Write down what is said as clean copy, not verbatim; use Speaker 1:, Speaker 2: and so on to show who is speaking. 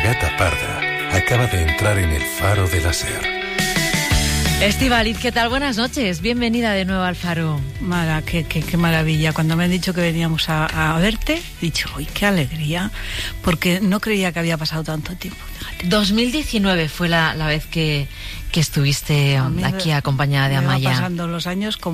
Speaker 1: gata parda acaba de entrar en el Faro de la SER.
Speaker 2: Estíbaliz, ¿qué tal? Buenas noches. Bienvenida de nuevo al Faro.
Speaker 3: Mara, qué maravilla. Cuando me han dicho que veníamos a verte, he dicho, ¡uy, qué alegría! Porque no creía que había pasado tanto tiempo. Fíjate.
Speaker 2: 2019 fue la vez que estuviste aquí acompañada de Amaya.
Speaker 3: Me van pasando los años como